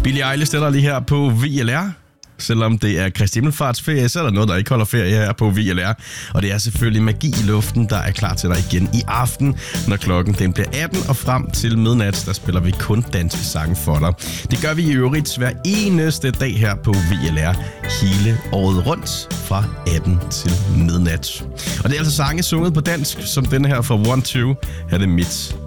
Billie Eilish stiller lige her på VLR. Selvom det er Kristi Himmelfartsferie, så er der noget, der ikke holder ferie her på VLR. Og det er selvfølgelig Magi i Luften, der er klar til dig igen i aften, når klokken den bliver 18 og frem til midnat. Der spiller vi kun danske sange for dig. Det gør vi i øvrigt hver eneste dag her på VLR, hele året rundt fra 18 til midnat. Og det er altså sange sunget på dansk, som denne her fra 1-2, er det mit